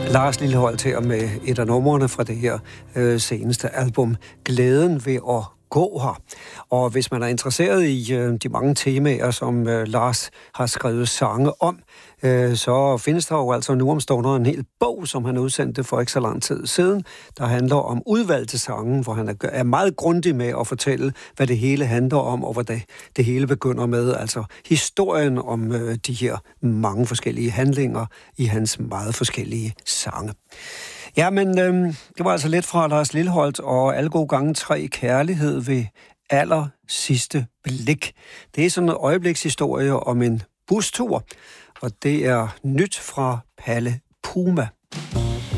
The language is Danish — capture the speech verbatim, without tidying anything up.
Lars Lilholt her med et af numrene fra det her øh, seneste album, Glæden ved at gå her. Og hvis man er interesseret i øh, de mange temaer, som øh, Lars har skrevet sange om, øh, så findes der jo altså nu omstående en hel bog, som han udsendte for ikke så lang tid siden, der handler om udvalgte sange, hvor han er, er meget grundig med at fortælle, hvad det hele handler om, og hvad det, det hele begynder med. Altså historien om øh, de her mange forskellige handlinger i hans meget forskellige sange. Ja, men øhm, det var altså lidt fra Lars Lilholt og Alle gode gange tre, Kærlighed ved aller sidste blik. Det er sådan en øjeblikshistorie om en bustur, og det er nyt fra Palle Puma.